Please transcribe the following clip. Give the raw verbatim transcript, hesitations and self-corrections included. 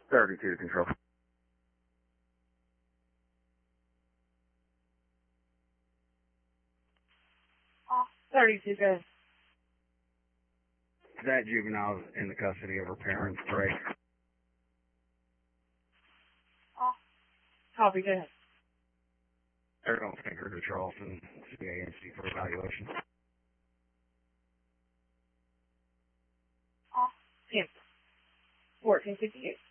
thirty-two to control. thirty-two, good. That juvenile is in the custody of her parents, right? Copy, good. They're going to take her to Charleston C A M C for evaluation. fourteen fifty-eight.